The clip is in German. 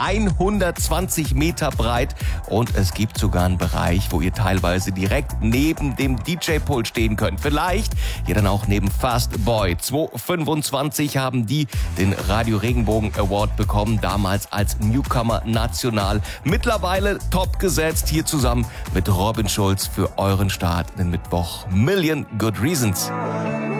120 Meter breit und es gibt sogar einen Bereich, wo ihr teilweise direkt neben dem DJ-Pult stehen könnt. Vielleicht ja dann auch neben Fast Boy. 2025 haben die den Radio Regenbogen Award bekommen, damals als Newcomer national. Mittlerweile top gesetzt, hier zusammen mit Robin Schulz für euren Start in den Mittwoch. Million Good Reasons.